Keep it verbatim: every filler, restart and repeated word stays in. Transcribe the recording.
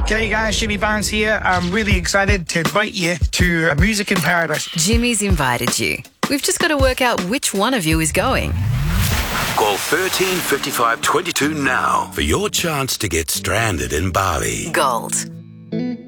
G'day guys, Jimmy Barnes here. I'm really excited to invite you to a Music in Paradise. Jimmy's invited you. We've just got to work out which one of you is going. Call thirteen fifty-five twenty-two now for your chance to get stranded in Bali. Gold